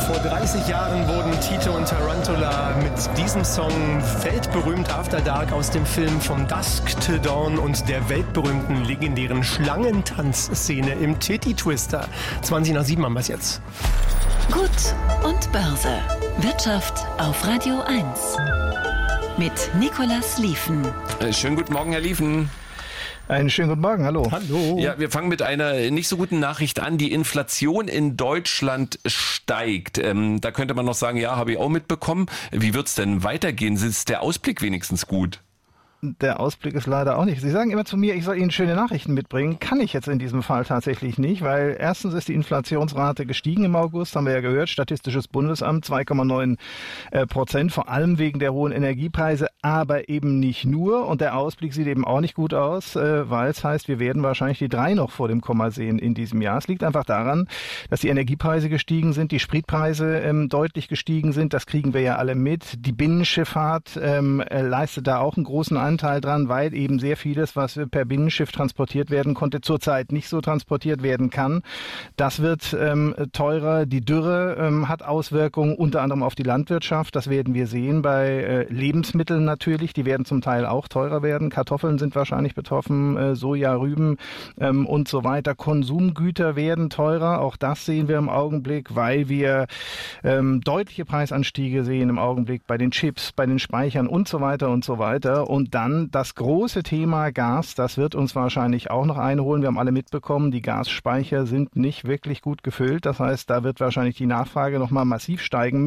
Vor 30 Jahren wurden Tito und Tarantula mit diesem Song weltberühmt. After Dark aus dem Film From Dusk Till Dawn und der weltberühmten legendären Schlangentanzszene im Titty Twister. 20:07 haben wir es jetzt. Gut und Börse. Wirtschaft auf Radio 1. Mit Nicolas Lieven. Schönen guten Morgen, Herr Lieven. Einen schönen guten Morgen, hallo. Hallo. Ja, wir fangen mit einer nicht so guten Nachricht an. Die Inflation in Deutschland steigt. Da könnte man noch sagen, ja, habe ich auch mitbekommen. Wie wird's denn weitergehen? Ist der Ausblick wenigstens gut? Der Ausblick ist leider auch nicht. Sie sagen immer zu mir, ich soll Ihnen schöne Nachrichten mitbringen. Kann ich jetzt in diesem Fall tatsächlich nicht, weil erstens ist die Inflationsrate gestiegen im August, haben wir ja gehört, Statistisches Bundesamt 2,9%, vor allem wegen der hohen Energiepreise, aber eben nicht nur. Und der Ausblick sieht eben auch nicht gut aus, weil es heißt, wir werden wahrscheinlich die 3 noch vor dem Komma sehen in diesem Jahr. Es liegt einfach daran, dass die Energiepreise gestiegen sind, die Spritpreise deutlich gestiegen sind. Das kriegen wir ja alle mit. Die Binnenschifffahrt leistet da auch einen großen Anteil dran, weil eben sehr vieles, was per Binnenschiff transportiert werden konnte, zurzeit nicht so transportiert werden kann. Das wird teurer. Die Dürre hat Auswirkungen unter anderem auf die Landwirtschaft. Das werden wir sehen bei Lebensmitteln natürlich. Die werden zum Teil auch teurer werden. Kartoffeln sind wahrscheinlich betroffen, Soja, Rüben und so weiter. Konsumgüter werden teurer. Auch das sehen wir im Augenblick, weil wir deutliche Preisanstiege sehen im Augenblick bei den Chips, bei den Speichern und so weiter und so weiter. Und dann das große Thema Gas, das wird uns wahrscheinlich auch noch einholen. Wir haben alle mitbekommen, die Gasspeicher sind nicht wirklich gut gefüllt. Das heißt, da wird wahrscheinlich die Nachfrage nochmal massiv steigen